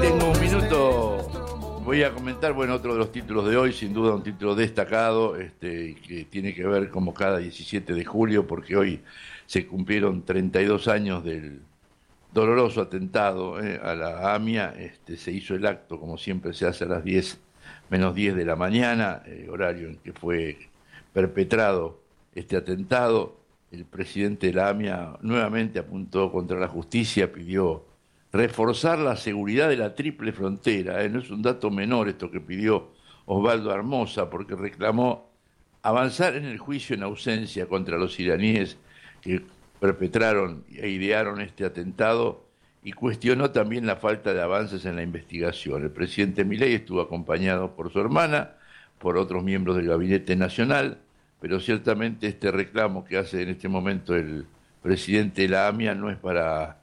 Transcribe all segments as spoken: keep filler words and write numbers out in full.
tengo un minuto, voy a comentar, bueno, otro de los títulos de hoy, sin duda un título destacado, este, que tiene que ver como cada diecisiete de julio, porque hoy se cumplieron treinta y dos años del doloroso atentado eh, a la AMIA. Este, se hizo el acto, como siempre se hace, a las diez menos diez de la mañana, eh, horario en que fue perpetrado este atentado. El presidente de la AMIA nuevamente apuntó contra la justicia, pidió reforzar la seguridad de la triple frontera. Eh, no es un dato menor esto que pidió Osvaldo Armoza, porque reclamó avanzar en el juicio en ausencia contra los iraníes que perpetraron e idearon este atentado, y cuestionó también la falta de avances en la investigación. El presidente Milei estuvo acompañado por su hermana, por otros miembros del Gabinete Nacional, pero ciertamente este reclamo que hace en este momento el presidente de la AMIA no es para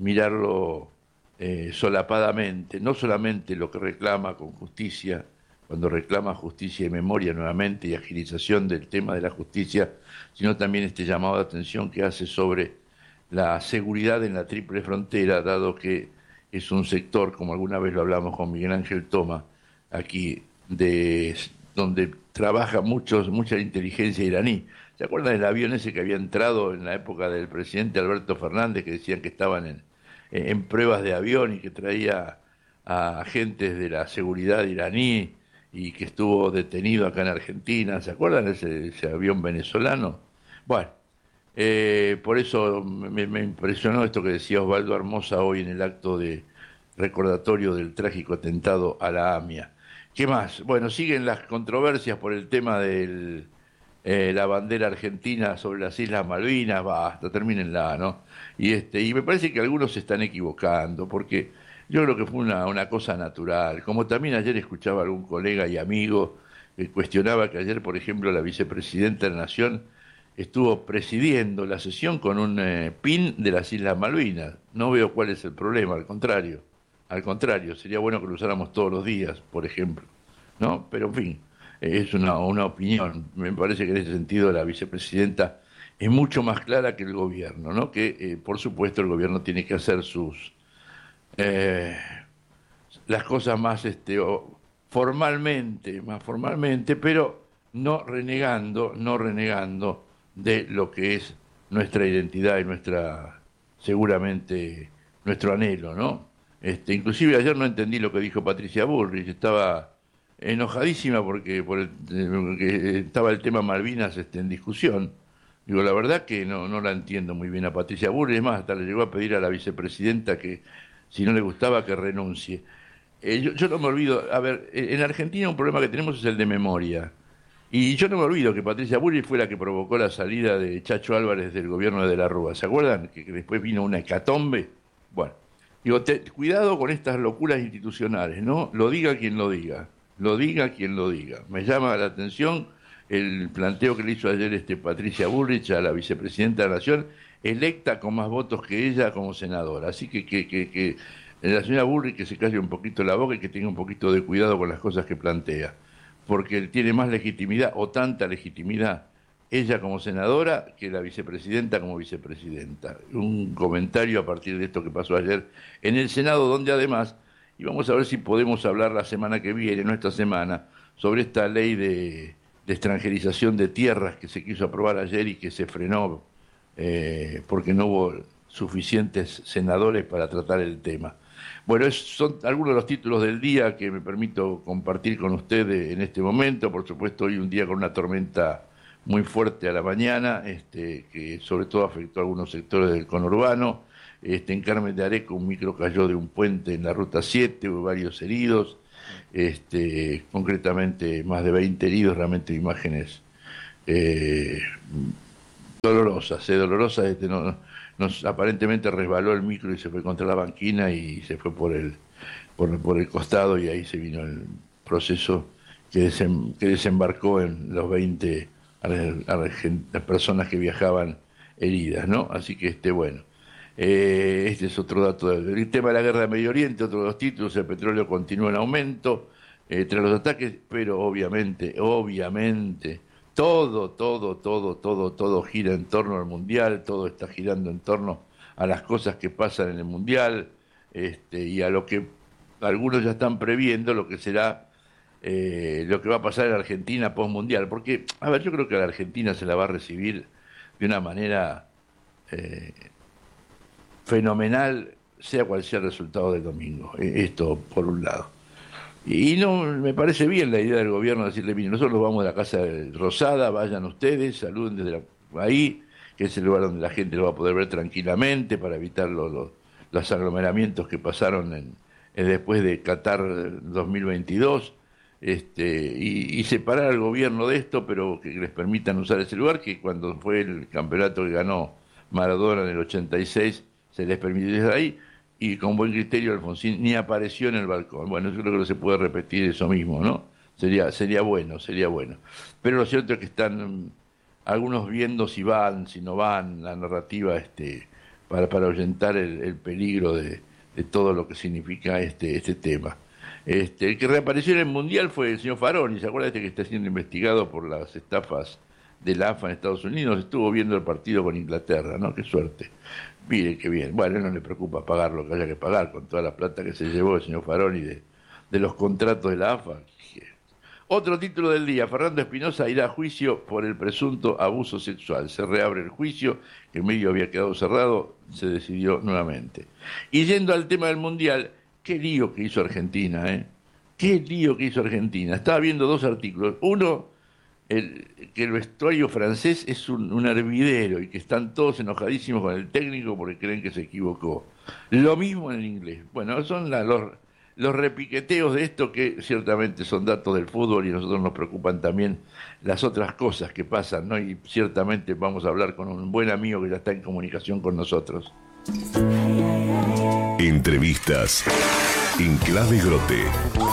mirarlo eh, solapadamente. No solamente lo que reclama con justicia, cuando reclama justicia y memoria nuevamente y agilización del tema de la justicia, sino también este llamado de atención que hace sobre la seguridad en la triple frontera, dado que es un sector, como alguna vez lo hablamos con Miguel Ángel Toma, aquí, de donde trabaja muchos, mucha inteligencia iraní. ¿Se acuerdan del avión ese que había entrado en la época del presidente Alberto Fernández, que decían que estaban en, en pruebas de avión y que traía a agentes de la seguridad iraní y que estuvo detenido acá en Argentina? ¿Se acuerdan ese, ese avión venezolano? Bueno, eh, por eso me, me impresionó esto que decía Osvaldo Armoza hoy en el acto de recordatorio del trágico atentado a la AMIA. ¿Qué más? Bueno, siguen las controversias por el tema de eh, la bandera argentina sobre las Islas Malvinas. Basta, termínenla, ¿no? Y, este, y me parece que algunos se están equivocando, porque yo creo que fue una, una cosa natural. Como también ayer escuchaba a algún colega y amigo que cuestionaba que ayer, por ejemplo, la vicepresidenta de la Nación estuvo presidiendo la sesión con un eh, pin de las Islas Malvinas. No veo cuál es el problema, al contrario. Al contrario, sería bueno que lo usáramos todos los días, por ejemplo, ¿no? Pero en fin, eh, es una, una opinión. Me parece que en ese sentido la vicepresidenta es mucho más clara que el gobierno, ¿no? Que, eh, por supuesto, el gobierno tiene que hacer sus eh, las cosas más este, o, formalmente, más formalmente, pero no renegando, no renegando de lo que es nuestra identidad y nuestra, seguramente, nuestro anhelo, ¿no? Este, inclusive ayer no entendí lo que dijo Patricia Bullrich, estaba enojadísima porque, por el, porque estaba el tema Malvinas este, en discusión. Digo, la verdad que no, no la entiendo muy bien a Patricia Bullrich. Es más, hasta le llegó a pedir a la vicepresidenta que, si no le gustaba, que renuncie. Eh, yo, yo no me olvido, a ver, en Argentina un problema que tenemos es el de memoria. Y yo no me olvido que Patricia Bullrich fue la que provocó la salida de Chacho Álvarez del gobierno de la Rúa. ¿Se acuerdan? Que, que después vino una hecatombe. Bueno, digo, te, cuidado con estas locuras institucionales, ¿no? Lo diga quien lo diga, lo diga quien lo diga. Me llama la atención el planteo que le hizo ayer este Patricia Bullrich a la vicepresidenta de la Nación, electa con más votos que ella como senadora. Así que, que, que, que la señora Bullrich que se calle un poquito la boca y que tenga un poquito de cuidado con las cosas que plantea, porque tiene más legitimidad, o tanta legitimidad, ella como senadora que la vicepresidenta como vicepresidenta. Un comentario a partir de esto que pasó ayer en el Senado, donde además, y vamos a ver si podemos hablar la semana que viene, no esta semana, sobre esta ley de, de extranjerización de tierras que se quiso aprobar ayer y que se frenó eh, porque no hubo suficientes senadores para tratar el tema. Bueno, es, son algunos de los títulos del día que me permito compartir con ustedes en este momento. Por supuesto, hoy un día con una tormenta muy fuerte a la mañana, este, que sobre todo afectó a algunos sectores del conurbano. Este, en Carmen de Areco un micro cayó de un puente en la ruta siete, hubo varios heridos, este, concretamente más de veinte heridos, realmente imágenes eh, dolorosas, eh, dolorosas. Este, no, nos aparentemente resbaló el micro y se fue contra la banquina y se fue por el por, por el costado, y ahí se vino el proceso que, desem, que desembarcó en los veinte las personas que viajaban heridas, ¿no? Así que este bueno, eh, este es otro dato del tema de la guerra de Medio Oriente. Otro de los títulos: el petróleo continúa en aumento eh, tras los ataques, pero obviamente, obviamente todo, todo, todo, todo, todo gira en torno al mundial, todo está girando en torno a las cosas que pasan en el mundial, este, y a lo que algunos ya están previendo lo que será eh, lo que va a pasar en Argentina post-mundial. Porque, a ver, yo creo que a la Argentina se la va a recibir de una manera eh, fenomenal, sea cual sea el resultado del domingo. Eh, Esto por un lado. Y no me parece bien la idea del gobierno de decirle, miren, nosotros vamos a la Casa Rosada, vayan ustedes, saluden desde la- ahí, que es el lugar donde la gente lo va a poder ver tranquilamente para evitar los, los, los aglomeramientos que pasaron en, en después de Qatar dos mil veintidós, este, y, y separar al gobierno de esto, pero que les permitan usar ese lugar, que cuando fue el campeonato que ganó Maradona en el ochenta y seis, se les permitió desde ahí, y con buen criterio Alfonsín ni apareció en el balcón. Bueno, yo creo que no se puede repetir eso mismo, ¿no? Sería, sería bueno, sería bueno. Pero lo cierto es que están mm, algunos viendo si van, si no van, la narrativa este, para, para ahuyentar el, el peligro de, de todo lo que significa este, este tema. Este, el que reapareció en el Mundial fue el señor Faroni, ¿se acuerda este que está siendo investigado por las estafas de la A F A en Estados Unidos? Estuvo viendo el partido con Inglaterra, ¿no? Qué suerte. Mire qué bien. Bueno, no le preocupa pagar lo que haya que pagar con toda la plata que se llevó el señor Faroni de, de los contratos de la A F A. Otro título del día, Fernando Espinosa irá a juicio por el presunto abuso sexual. Se reabre el juicio, que el medio había quedado cerrado, se decidió nuevamente. Y yendo al tema del Mundial, qué lío que hizo Argentina, ¿eh? Qué lío que hizo Argentina. Estaba viendo dos artículos. Uno, el, que el vestuario francés es un, un hervidero y que están todos enojadísimos con el técnico porque creen que se equivocó. Lo mismo en el inglés. Bueno, son la, los, los repiqueteos de esto que ciertamente son datos del fútbol y a nosotros nos preocupan también las otras cosas que pasan, ¿no? Y ciertamente vamos a hablar con un buen amigo que ya está en comunicación con nosotros. Entrevistas en Clave Grote.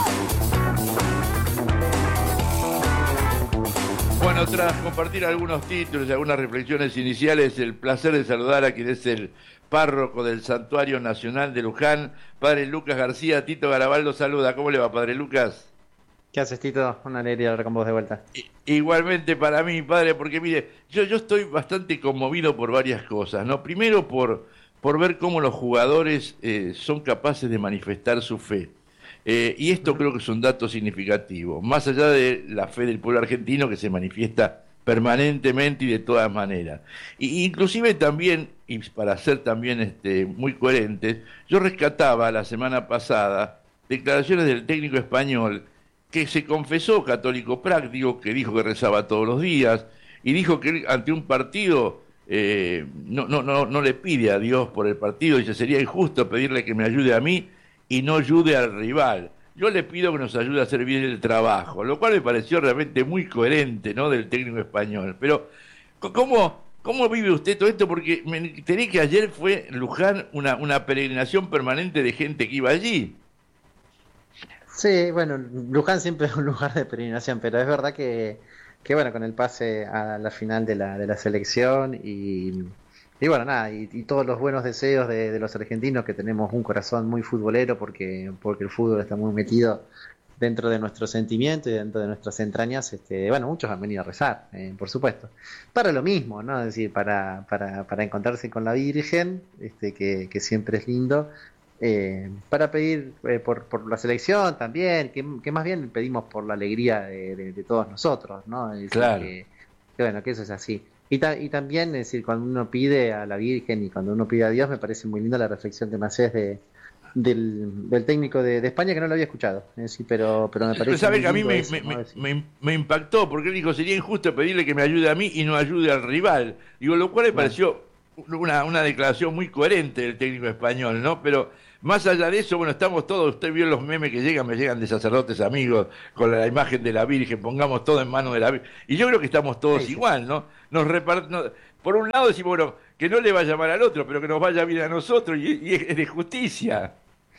Bueno, tras compartir algunos títulos y algunas reflexiones iniciales, el placer de saludar a quien es el párroco del Santuario Nacional de Luján, Padre Lucas García. Tito Garabaldo saluda. ¿Cómo le va, Padre Lucas? ¿Qué haces, Tito? Una alegría hablar con vos de vuelta. I- igualmente para mí, Padre, porque mire, yo, yo estoy bastante conmovido por varias cosas, ¿no? Primero por, por ver cómo los jugadores eh, son capaces de manifestar su fe. Eh, y esto creo que es un dato significativo, más allá de la fe del pueblo argentino que se manifiesta permanentemente y de todas maneras. Y, inclusive también, y para ser también este, muy coherentes, yo rescataba la semana pasada declaraciones del técnico español que se confesó católico práctico, que dijo que rezaba todos los días, y dijo que él, ante un partido eh, no, no, no, no le pide a Dios por el partido, dice, sería injusto pedirle que me ayude a mí y no ayude al rival. Yo le pido que nos ayude a hacer bien el trabajo, lo cual me pareció realmente muy coherente, ¿no?, del técnico español. Pero, ¿cómo, cómo vive usted todo esto? Porque me enteré que ayer fue en Luján una, una peregrinación permanente de gente que iba allí. Sí, bueno, Luján siempre es un lugar de peregrinación, pero es verdad que, que bueno, con el pase a la final de la, de la selección y, y bueno, nada, y, y todos los buenos deseos de, de los argentinos, que tenemos un corazón muy futbolero porque, porque el fútbol está muy metido dentro de nuestro sentimiento y dentro de nuestras entrañas, este, bueno, muchos han venido a rezar, eh, por supuesto. Para lo mismo, ¿no? Es decir, para, para, para encontrarse con la Virgen, este, que, que siempre es lindo. Eh, para pedir eh, por, por la selección también, que, que más bien pedimos por la alegría de, de- de todos nosotros, ¿no? Es decir, Claro. que, que bueno, que eso es así. Y, ta- y también, es decir, cuando uno pide a la Virgen y cuando uno pide a Dios, me parece muy linda la reflexión que me haces de, del, del técnico de, de España, que no lo había escuchado, es decir, pero, pero me Pero parece sabe muy que a mí lindo me, eso, me, ¿no? me, Es decir, me- me impactó, porque él dijo, sería injusto pedirle que me ayude a mí y no ayude al rival. Digo, lo cual me claro. pareció una, una declaración muy coherente del técnico español, ¿no? Pero más allá de eso, bueno, estamos todos, usted vio los memes que llegan, me llegan de sacerdotes amigos con la imagen de la Virgen, pongamos todo en manos de la Virgen. Y yo creo que estamos todos Sí, sí. igual, ¿no? Nos repart- no- por un lado decimos, bueno, que no le vaya mal al otro, pero que nos vaya bien a nosotros, y, y es de justicia.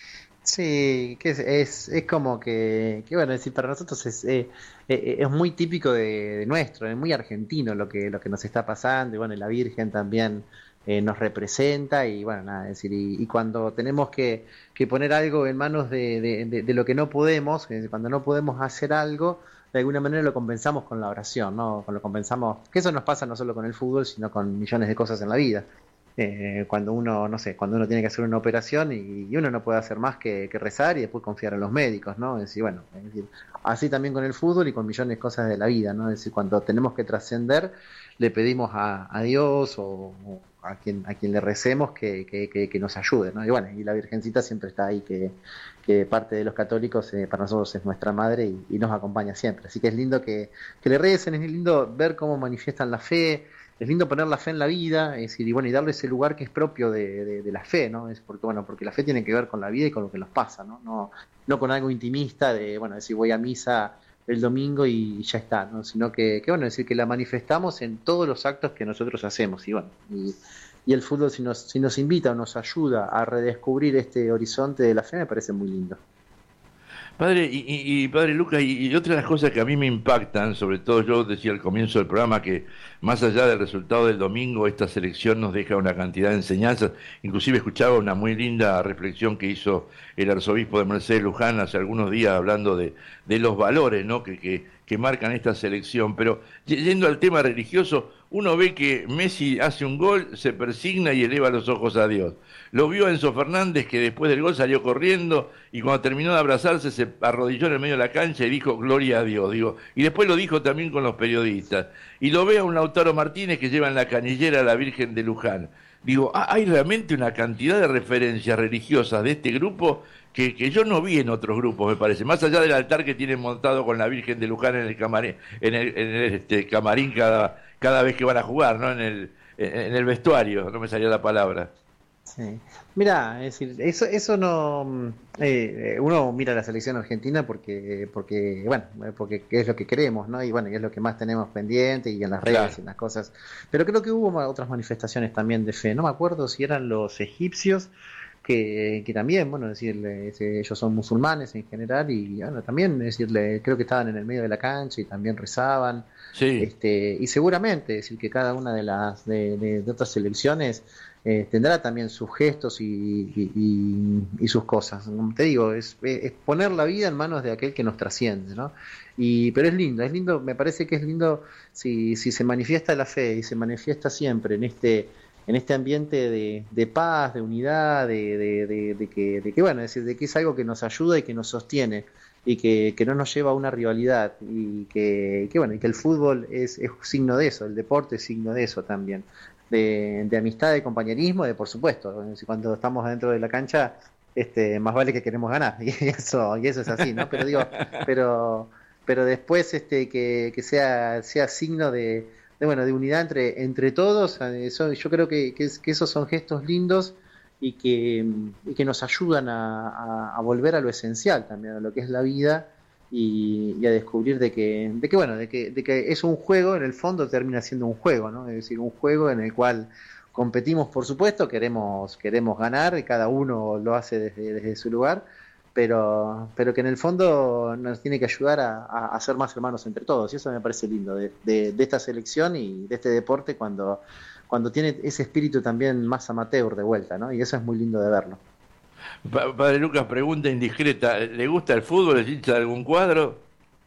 Sí, que es, es, es como que, que, bueno, es decir, para nosotros es, eh, eh, es muy típico de, de nuestro, es muy argentino lo que, lo que nos está pasando, y bueno, y la Virgen también eh, nos representa, y bueno, nada, es decir, y, y cuando tenemos que, que poner algo en manos de, de, de- de lo que no podemos, es decir, cuando no podemos hacer algo, de alguna manera lo compensamos con la oración, ¿no? Con lo compensamos, que eso nos pasa no solo con el fútbol, sino con millones de cosas en la vida. eh, cuando uno, no sé, cuando uno tiene que hacer una operación y, y uno no puede hacer más que, que rezar y después confiar en los médicos, ¿no? Es decir, bueno, es decir, así también con el fútbol y con millones de cosas de la vida, ¿no? Es decir, cuando tenemos que trascender, le pedimos a, a Dios o, o a quien a quien le recemos que, que, que, que nos ayude, ¿no? Y bueno, y la Virgencita siempre está ahí, que, que parte de los católicos eh, para nosotros es nuestra madre y, y nos acompaña siempre. Así que es lindo que, que le recen, es lindo ver cómo manifiestan la fe, es lindo poner la fe en la vida, es decir, y bueno, y darle ese lugar que es propio de, de, de la fe, ¿no? Es porque, bueno, porque la fe tiene que ver con la vida y con lo que nos pasa, ¿no? No, no con algo intimista de, bueno, decir, voy a misa el domingo y ya está, ¿no? Sino que, que, bueno, es decir, que la manifestamos en todos los actos que nosotros hacemos, y bueno, y, y el fútbol si nos, si nos invita o nos ayuda a redescubrir este horizonte de la fe, me parece muy lindo. Padre, y, y, y padre Lucas, y, y otra de las cosas que a mí me impactan, sobre todo yo decía al comienzo del programa que más allá del resultado del domingo, esta selección nos deja una cantidad de enseñanzas. Inclusive escuchaba una muy linda reflexión que hizo el arzobispo de Mercedes Luján hace algunos días hablando de, de los valores, ¿no? que, que, que marcan esta selección. Pero yendo al tema religioso, uno ve que Messi hace un gol, se persigna y eleva los ojos a Dios. Lo vio a Enzo Fernández, que después del gol salió corriendo y cuando terminó de abrazarse se arrodilló en el medio de la cancha y dijo gloria a Dios. Digo, y después lo dijo también con los periodistas. Y lo ve a un Lautaro Martínez que lleva en la canillera a la Virgen de Luján. Digo, hay realmente una cantidad de referencias religiosas de este grupo que, que yo no vi en otros grupos, me parece. Más allá del altar que tienen montado con la Virgen de Luján en el camarín, en el, en el este, camarín cada, cada vez que van a jugar, ¿no? En el, en el vestuario, no me salía la palabra. Sí. Mira, es decir, eso, eso no, eh, uno mira la selección argentina porque, porque, bueno, porque es lo que queremos, ¿no? Y bueno, y es lo que más tenemos pendiente y en las redes Claro. y en las cosas. Pero creo que hubo otras manifestaciones también de fe. No me acuerdo si eran los egipcios que, que también, bueno, es decir, ellos son musulmanes en general y bueno, también, es decir, creo que estaban en el medio de la cancha y también rezaban. Sí. Este, y seguramente, es decir, que cada una de las de, de, de otras selecciones eh, tendrá también sus gestos y, y, y, y sus cosas. Como te digo, es, es poner la vida en manos de aquel que nos trasciende, ¿no? Y, pero es lindo, es lindo, me parece que es lindo si, si se manifiesta la fe y se manifiesta siempre en este en este ambiente de, de paz, de unidad, de, de, de, de que, de que, bueno, es decir, de que es algo que nos ayuda y que nos sostiene y que, que no nos lleva a una rivalidad y que, que bueno, y que el fútbol es, es signo de eso, el deporte es signo de eso también, de, de amistad, de compañerismo, de por supuesto, cuando estamos adentro de la cancha, este, más vale que queremos ganar y eso, y eso es así, ¿no? Pero digo, pero, pero después este, que, que sea, sea signo de de bueno de unidad entre entre todos, eso, yo creo que, que, es, que esos son gestos lindos y que, y que nos ayudan a, a, a volver a lo esencial también, a lo que es la vida y, y a descubrir de que, de que bueno, de que, de que es un juego, en el fondo termina siendo un juego, ¿no? Es decir, un juego en el cual competimos, por supuesto, queremos, queremos ganar y cada uno lo hace desde, desde su lugar, pero pero que en el fondo nos tiene que ayudar a, a, a ser más hermanos entre todos, y eso me parece lindo de, de, de esta selección y de este deporte cuando, cuando tiene ese espíritu también más amateur de vuelta, ¿no? Y eso es muy lindo de verlo. Padre Lucas, pregunta indiscreta, ¿le gusta el fútbol? ¿Es hincha de algún cuadro?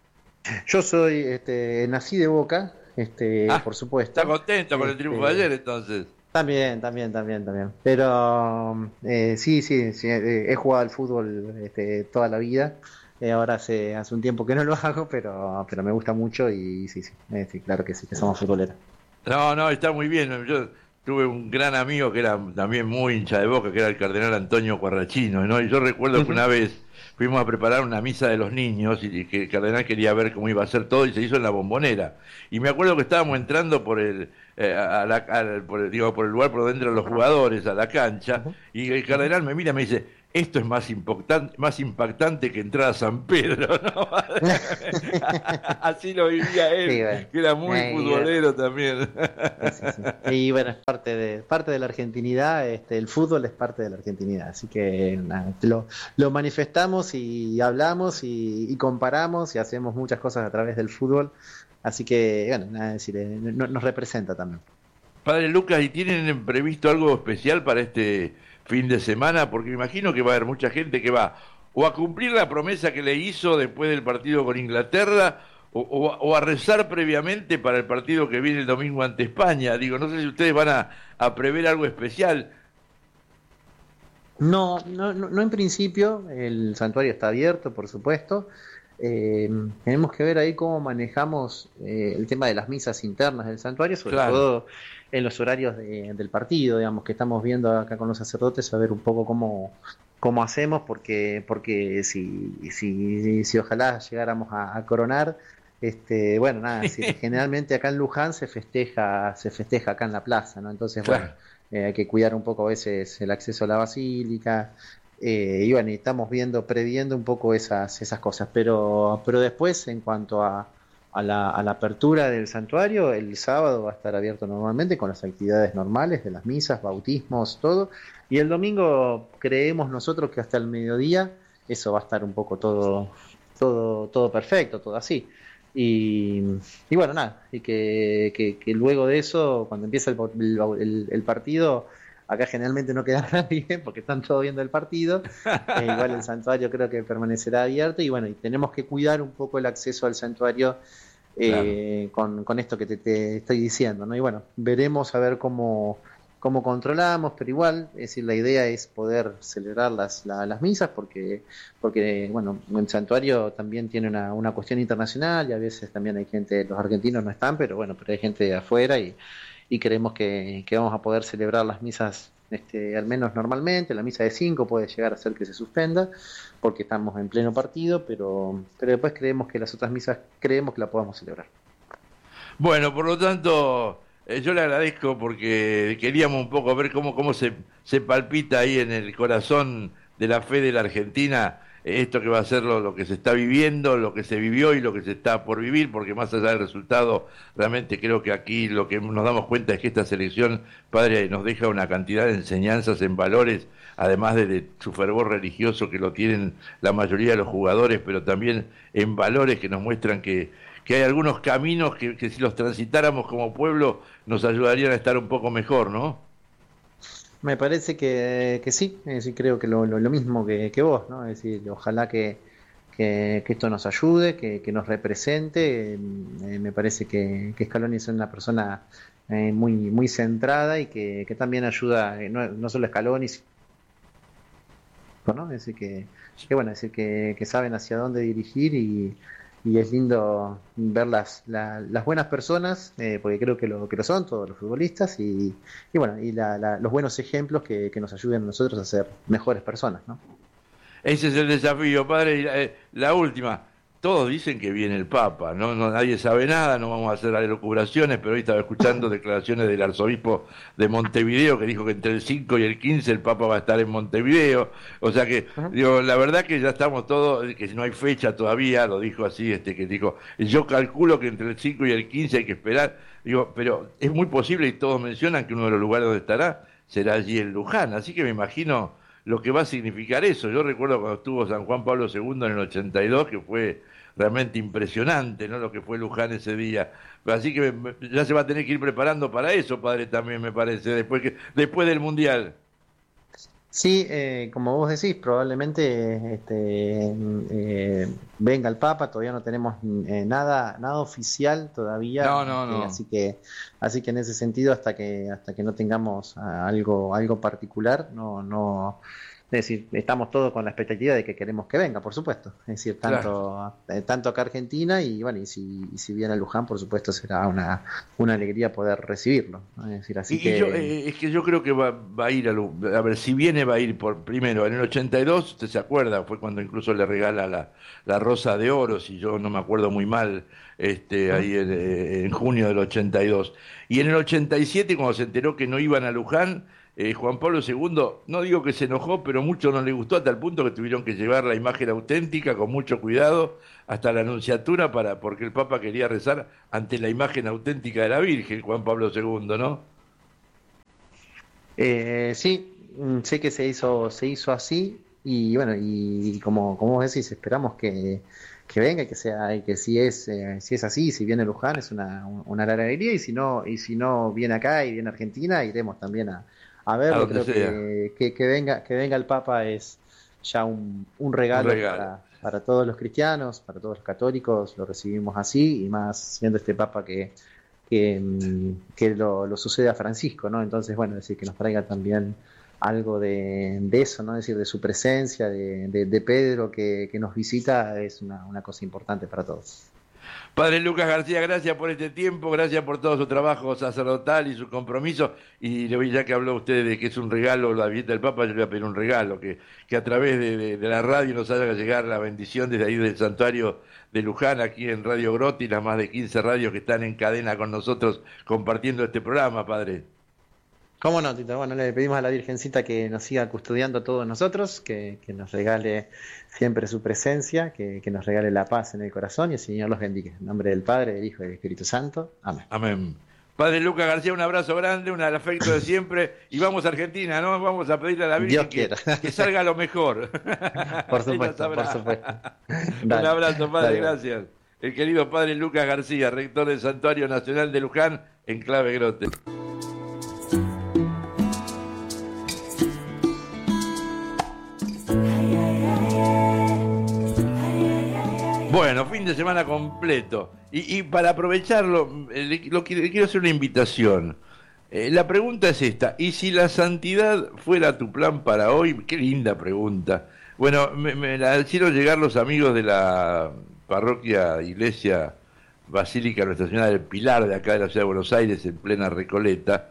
Yo soy, este, nací de Boca, este, Ah, por supuesto. ¿está contento con el Este, triunfo de ayer entonces? También, también, también, también. Pero eh, sí, sí, sí, eh, he jugado al fútbol este, toda la vida. Eh, ahora hace, hace un tiempo que no lo hago, pero, pero me gusta mucho y sí, sí, eh, sí, claro que sí, que somos futboleros. No, no, está muy bien. Yo tuve un gran amigo que era también muy hincha de Boca, que era el cardenal Antonio Cuarrachino, ¿no? Y yo recuerdo que una vez fuimos a preparar una misa de los niños y que el cardenal quería ver cómo iba a ser todo y se hizo en la Bombonera. Y me acuerdo que estábamos entrando por el eh, a la, a, por, el, digo, por el lugar por donde entran los jugadores a la cancha y el cardenal me mira y me dice: esto es más impactante, más impactante que entrar a San Pedro, ¿no? Así lo vivía él, Sí, bueno. que era muy Eh, y futbolero también. Sí, sí. Y bueno, es parte de, parte de la argentinidad, este, el fútbol es parte de la argentinidad, así que nada, lo, lo manifestamos y hablamos y, y comparamos y hacemos muchas cosas a través del fútbol, así que bueno, nada, es decir, eh, no- nos representa también. Padre Lucas, ¿y tienen previsto algo especial para este fin de semana? Porque me imagino que va a haber mucha gente que va o a cumplir la promesa que le hizo después del partido con Inglaterra o, o, o a rezar previamente para el partido que viene el domingo ante España. Digo, no sé si ustedes van a, a prever algo especial. No, no, no, no en principio, el santuario está abierto, por supuesto. Eh, tenemos que ver ahí cómo manejamos eh, el tema de las misas internas del santuario, sobre Claro. todo en los horarios de- del partido, digamos, que estamos viendo acá con los sacerdotes, a ver un poco cómo, cómo hacemos, porque, porque si, si, si ojalá llegáramos a, a coronar, este, bueno, nada, si, generalmente acá en Luján se festeja, se festeja acá en la plaza, ¿no? Entonces, bueno, Claro. eh, hay que cuidar un poco a veces el acceso a la basílica. Eh, y bueno, y estamos viendo, previendo un poco esas, esas cosas. Pero, pero después, en cuanto a, a la, a la apertura del santuario, el sábado va a estar abierto normalmente con las actividades normales de las misas, bautismos, todo. Y el domingo creemos nosotros que hasta el mediodía eso va a estar un poco todo, todo, todo perfecto, todo así. Y, y bueno, nada, y que, que, que luego de eso, cuando empieza el, el, el- el partido, acá generalmente no queda nadie porque están todos viendo el partido. Eh, igual el santuario creo que permanecerá abierto y bueno, y tenemos que cuidar un poco el acceso al santuario Claro. eh, con, con esto que te, te estoy diciendo, ¿no? Y bueno, veremos a ver cómo, cómo controlamos, pero igual, es decir, la idea es poder celebrar las, la- las misas porque, porque, bueno, el santuario también tiene una, una cuestión internacional y a veces también hay gente, los argentinos no están, pero bueno, pero hay gente de afuera y y creemos que, que vamos a poder celebrar las misas este, al menos normalmente. La misa de cinco puede llegar a ser que se suspenda porque estamos en pleno partido, pero, pero después creemos que las otras misas creemos que la podamos celebrar. Bueno, por lo tanto, eh, yo le agradezco porque queríamos un poco ver cómo, cómo se, se palpita ahí en el corazón de la fe de la Argentina eh, esto que va a ser lo, lo que se está viviendo, lo que se vivió y lo que se está por vivir, porque más allá del resultado, realmente creo que aquí lo que nos damos cuenta es que esta selección, padre, nos deja una cantidad de enseñanzas en valores, además de, de su fervor religioso que lo tienen la mayoría de los jugadores, pero también en valores que nos muestran que que hay algunos caminos que, que si los transitáramos como pueblo nos ayudarían a estar un poco mejor, ¿no? Me parece que, que sí, es decir, creo que lo, lo, lo mismo que, que vos, ¿no? Es decir, ojalá que, que, que esto nos ayude, que, que nos represente. Eh, me parece que, que Scaloni es una persona eh, muy, muy centrada y que, que también ayuda, eh, no, no solo a Scaloni, ¿no? Es decir, que, que bueno, es decir, que, que saben hacia dónde dirigir y, y es lindo ver las, la- las buenas personas, eh, porque creo que lo, que lo son todos los futbolistas, y, y bueno, y la- la- los buenos ejemplos que, que nos ayuden a nosotros a ser mejores personas, ¿no? Ese es el desafío, padre. Y la, eh, la última, todos dicen que viene el Papa, ¿no? No, nadie sabe nada, no vamos a hacer elucubraciones, pero hoy estaba escuchando declaraciones del arzobispo de Montevideo que dijo que entre el cinco y el quince el Papa va a estar en Montevideo. O sea que, Ujú. digo, la verdad que ya estamos todos, que no hay fecha todavía, lo dijo así, este que dijo, yo calculo que entre el cinco y el quince hay que esperar. Digo, pero es muy posible y todos mencionan que uno de los lugares donde estará será allí en Luján, así que me imagino lo que va a significar eso. Yo recuerdo cuando estuvo San Juan Pablo segundo en el ochenta y dos, que fue realmente impresionante, ¿no? Lo que fue Luján ese día. Así que me- ya se va a tener que ir preparando para eso, padre, también me parece, después que después del Mundial. Sí, eh, como vos decís, probablemente este, eh, venga el Papa, todavía no tenemos eh, nada, nada oficial todavía, No, no, este, no. así que, así que en ese sentido, hasta que, hasta que no tengamos ah, algo, algo particular, no, no, es decir, estamos todos con la expectativa de que queremos que venga, por supuesto. Es decir, Claro. tanto, eh, tanto acá Argentina y bueno, y si, y si viene a Luján, por supuesto será una, una alegría poder recibirlo, ¿no? Es decir, así Y, y yo, que eh, es que yo creo que va, va a ir a, Lu- a ver, si viene va a ir por primero, en el ochenta y dos, usted se acuerda, fue cuando incluso le regala la, la Rosa de Oro, si yo no me acuerdo muy mal, este, ¿Mm? ahí en, eh, en junio del ochenta y dos. Y en el ochenta y siete, cuando se enteró que no iban a Luján, eh, Juan Pablo segundo, no digo que se enojó, pero mucho no le gustó, hasta el punto que tuvieron que llevar la imagen auténtica con mucho cuidado hasta la Anunciatura, para, porque el Papa quería rezar ante la imagen auténtica de la Virgen, Juan Pablo segundo, ¿no? Eh, sí, mm, sé que se hizo, se hizo así y bueno, y, y como, como vos decís, esperamos que, que venga y que sea, y que si es, eh, si es así, si viene Luján es una, un- una gran alegría y si no, y si no viene acá y viene a Argentina, iremos también a, a A verlo. donde Creo sea. que, que, que venga, que venga el Papa es ya un, un Un regalo regalo. para, para todos los cristianos, para todos los católicos, lo recibimos así, y más siendo este Papa que, que, que lo, lo sucede a Francisco, ¿no? Entonces, bueno, decir que nos traiga también algo de, de eso, ¿no? Es decir, de su presencia, de, de, de Pedro que, que nos visita, es una, una cosa importante para todos. Padre Lucas García, gracias por este tiempo, gracias por todo su trabajo sacerdotal y su compromiso. Y ya que habló usted de que es un regalo la visita del Papa, yo le voy a pedir un regalo, que, que a través de, de, de la radio nos haga llegar la bendición desde ahí del santuario de Luján, aquí en Radio Grotti, las más de quince radios que están en cadena con nosotros compartiendo este programa, Padre. ¿Cómo no, Tito? Bueno, le pedimos a la Virgencita que nos siga custodiando a todos nosotros, que, que nos regale siempre su presencia, que, que nos regale la paz en el corazón y el Señor los bendiga. En nombre del Padre, del Hijo y del Espíritu Santo. Amén. Amén. Padre Lucas García, un abrazo grande, un afecto de siempre. Y vamos a Argentina, ¿no? Vamos a pedirle a la Virgen que, que salga lo mejor. Por supuesto, por supuesto. Un abrazo, Padre, dale, gracias. El querido Padre Lucas García, rector del Santuario Nacional de Luján, en Clave Grotte. Bueno, fin de semana completo. Y, y para aprovecharlo, le, lo, le quiero hacer una invitación. Eh, la pregunta es esta: ¿y si la santidad fuera tu plan para hoy? Qué linda pregunta. Bueno, me, me la hicieron llegar los amigos de la parroquia Iglesia Basílica Nuestra Señora del Pilar, de acá de la Ciudad de Buenos Aires, en plena Recoleta,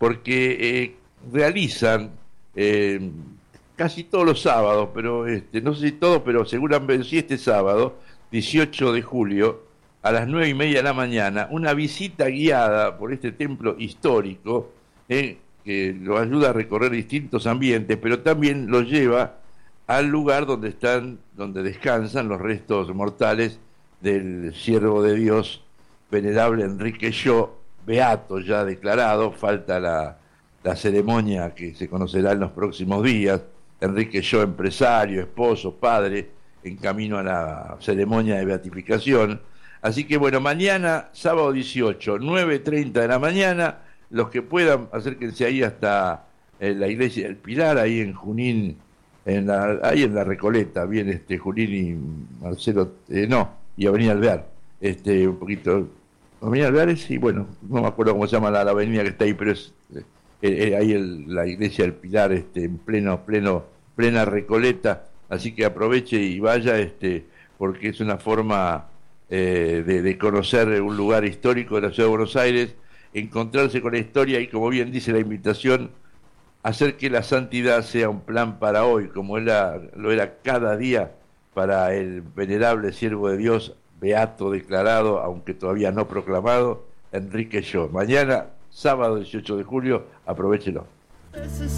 porque eh, realizan eh, casi todos los sábados, pero este, no sé si todos, pero seguramente sí este sábado, dieciocho de julio, a las nueve y media de la mañana, una visita guiada por este templo histórico, eh, que lo ayuda a recorrer distintos ambientes, pero también lo lleva al lugar donde están, donde descansan los restos mortales del siervo de Dios, venerable Enrique Yo, beato ya declarado, falta la, la ceremonia que se conocerá en los próximos días. Enrique Yo, empresario, esposo, padre, en camino a la ceremonia de beatificación. Así que bueno, mañana, sábado dieciocho, nueve y treinta de la mañana, los que puedan, acérquense ahí hasta eh, la iglesia del Pilar, ahí en Junín, en la, ahí en la Recoleta, bien este Junín y Marcelo, eh, no, y Avenida Alvear, este, un poquito, Avenida Alvear es, y bueno, no me acuerdo cómo se llama la, la avenida que está ahí, pero es eh, eh, ahí el, la iglesia del Pilar, este, en pleno, pleno, plena Recoleta. Así que aproveche y vaya, este, porque es una forma eh, de, de conocer un lugar histórico de la Ciudad de Buenos Aires, encontrarse con la historia y, como bien dice la invitación, hacer que la santidad sea un plan para hoy, como era, lo era cada día para el venerable siervo de Dios, beato declarado, aunque todavía no proclamado, Enrique Yo. Mañana, sábado dieciocho de julio, aprovechelo.